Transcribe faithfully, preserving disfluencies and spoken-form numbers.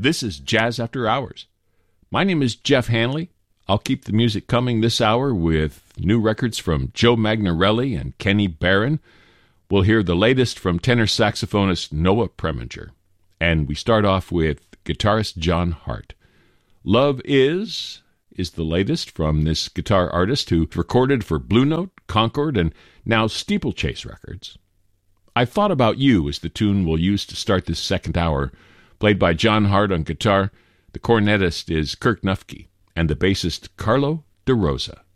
This is Jazz After Hours. My name is Jeff Hanley. I'll keep the music coming this hour with new records from Joe Magnarelli and Kenny Barron. We'll hear the latest from tenor saxophonist Noah Preminger. And we start off with guitarist John Hart. Love Is is the latest from this guitar artist who recorded for Blue Note, Concord, and now Steeplechase Records. I Thought About You is the tune we'll use to start this second hour, played by John Hart on guitar. The cornetist is Kirk Nufke, and the bassist Carlo DeRosa.